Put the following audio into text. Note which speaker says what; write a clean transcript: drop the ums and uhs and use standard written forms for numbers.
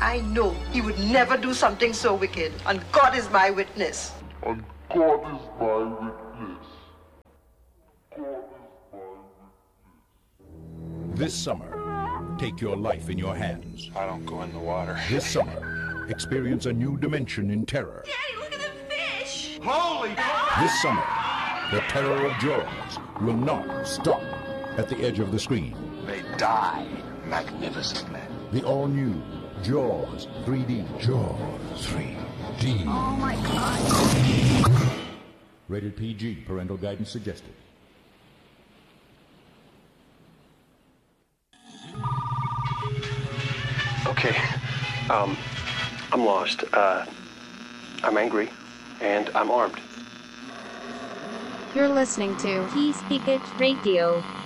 Speaker 1: I know he would never do something so wicked, and God is my witness.
Speaker 2: And God is my witness.
Speaker 3: This summer, take your life in your hands.
Speaker 4: I don't go in the water.
Speaker 3: This summer, experience a new dimension in terror.
Speaker 5: Daddy, look at the fish!
Speaker 4: Holy God!
Speaker 3: This summer, the terror of Jaws will not stop at the edge of the screen.
Speaker 4: They die magnificently.
Speaker 3: The all-new Jaws 3D. Jaws 3D.
Speaker 5: Oh my God.
Speaker 3: Rated PG. Parental guidance suggested.
Speaker 6: Okay, I'm lost. I'm angry, and I'm armed.
Speaker 7: You're listening to He Speak It Radio.